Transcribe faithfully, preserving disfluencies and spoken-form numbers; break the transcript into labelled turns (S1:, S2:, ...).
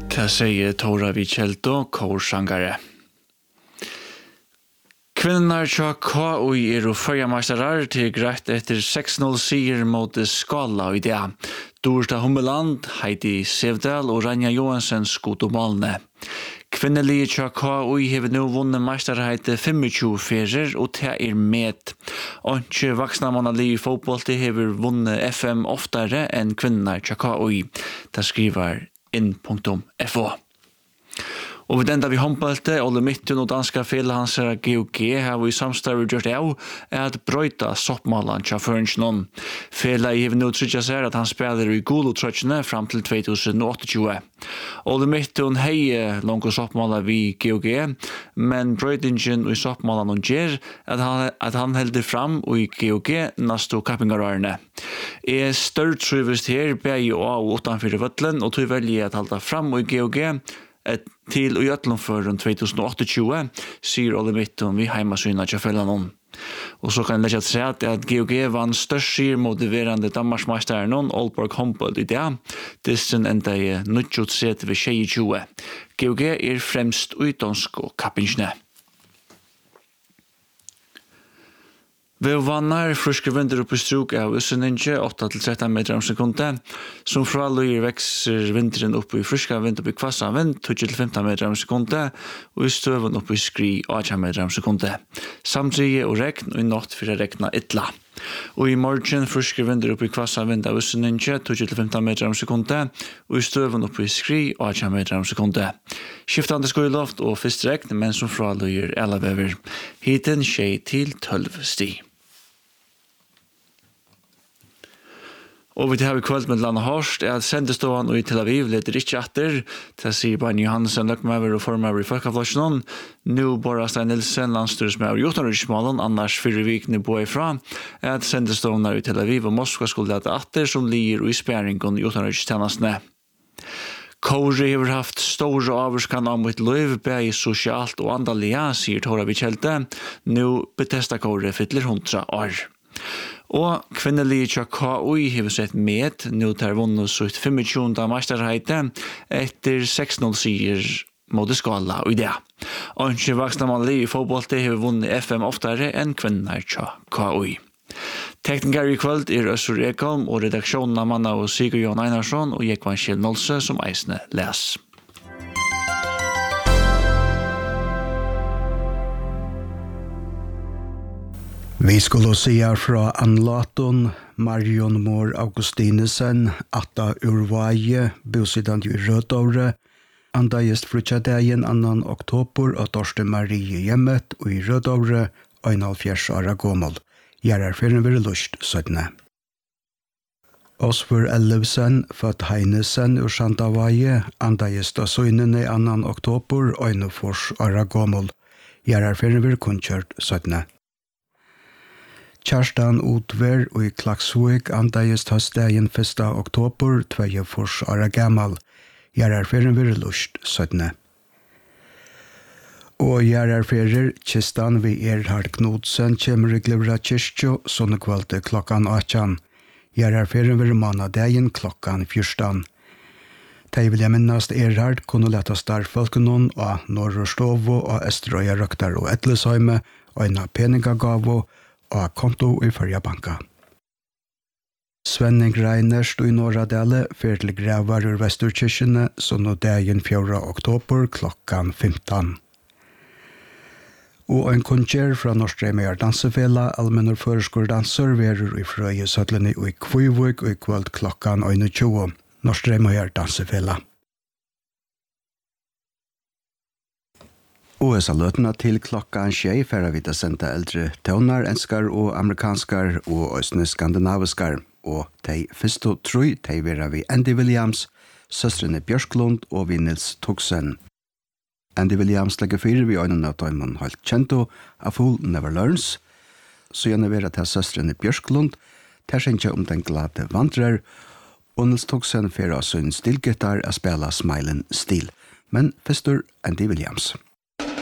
S1: Det säger Tora Vichelto, korsangare. Kvinnar tja K U I er og førjamasterar til greit etter seks null siger mot Skala i det. Dorsta Hummeland, Heidi Sevdal og Ranja Johansen skutt malne. Kvinnelige tja K U I hever nu vunnet mesterheit tjuefem ferer og det er med. Og ikke vaksna mannali i fotball til hever vunnet F M oftere enn kvinner tja K U I. Det skriver inn punktum F O. Og vi den da vi håndbalte, Olle Midtun og danska felhansere G O G har vi samstarve gjort av er at brøyta soppmalan tja Førensnon. Fela i hevn utrykja seg at han spiller i golo-trøtjene fram til tjueåtte. Olle Midtun hei langt soppmala vi G O G, men brøytingen i soppmalan og gjer at han, at han heldur fram i G O G nasto kappingararene. Jeg større truvist her, bæg og utanfyrir vøtlen, og tog velge at halda fram i G O G, Et til og Jøtlandføren tjueåtte, sier Olle Midtun vi heimasyna til fellanon. Og så kan jeg legge til at, at G O G vann størst sier motiverende Danmarksmeisteren Aalborg Håndbold i det. Dissen enda i nutjot set ved tjue. G O G er fremst utansk og kappingsne. Vi vannar friske vinter opp i struk av Usseninje, åtte til tretton meter om sekundet. Som fra løyer vekser vinteren opp i friske vind opp i kvassa vind, tolv til femten meter om sekundet, og i støven opp i skri åtte meter om sekundet. Samtidig og regn, og i natt for å regna ytla. Og i morgen friske vinter opp i kvassa vind av Usseninje, tolv til femten meter om sekundet, og i støven opp i skri åtte meter om sekundet. Skiftande skoiloft og fyrst regn, men som fra løyer elavever. Hiten tjei til tolv sti. Og vi har vi kveld med Lana Horst, er at sendestående i Tel Aviv leder ikke etter, til sier Barney Johansen, løkmaver og formøver i Folkeflosjonen. Nå Bora Stein Nilsen, landstyresmøver i Jotunriksmålen, annars fire vikene på ifra, er at sendestående i Tel Aviv og Moskva skulle lede etter, som lier og i spæringen i Jotunrikstjenestene. Kåre har haft store avvarskan om mitt liv, begge sosialt og andalige, sier Tora Vichelto. Nå betesta Kåre fytler hundra år. Og kvinnelige tja K U I har sett med, nå tar vunnet sutt tjuefem mesterheite etter seks null siger mot Skala og i det. Og ikke vaksna mannlig i fotball har vunnet F M oftere enn kvinner tja K U I. Tekniker i kveld er Øssur Ekholm og redaksjonen av Manna og Sigurd Jon Einarsson og Jekvann Kjell Nolse som eisne les.
S2: Vi skulle se fra Anlaton, Marion Mor Augustinesen, Atta Urvaje, bosidande i Rødovre, anda just frutjadegen annan oktober og Torste Marie Hjemmet og i Rødovre, einhalvfjerds åra gammel. Gjerarferien vil lust sødne. Osfur Ellefsen, født Heinesen ur Sandavaje, anda just av søgnene annan oktober, einhalvfjerds åra gammel. Gjerarferien vil kunnkjørt sødne. Kjerstan Utver og i Klaksvik andajest høstdagen første oktober, tjuefors åra gammal. Gjerarferien vil lust sødne. Og gjerarferier kistan vi Erhard Knudsen kommer i Glivra kyrkjo, sånne kvalte klokkan åttan. Gjerarferien vil manadagen klokkan fjørstan. De vil jeg minnast Erhard kunne leta starfolkenon av Norrstovo og Estrøya Røktar og Etlesheime og en peningagavo og konto i Førjabanka. Svenning Reinerst i Norradale fer til gravar ur Vesturkirkene, så nå dagen fjorda oktober klokkan femton. Og en konser fra Norstrømøyar dansefela, allmennor føreskordanser, verur i Frøyesødlene og i Kvøyvøk og i kveld klokkan tjue. Norstrømøyar dansefela. Og så løtene til klokkan tjei færre vi til sende eldre tøvnar, enskar og amerikanskar og østne skandinaviskar. Og de første tru, de vera vi Andy Williams, søstrene Bjørklund og vi Nils Tuxen. Andy Williams legger fire vi øynene av tøymon holdt kjento av Fool Never Learns. Så gjerne vera til søstrene Bjørklund, ter kjentje om den glade vandrer, og Nils Tuxen fyrir av sin stilgitar a spela Smilen Stil. Men først Andy Williams.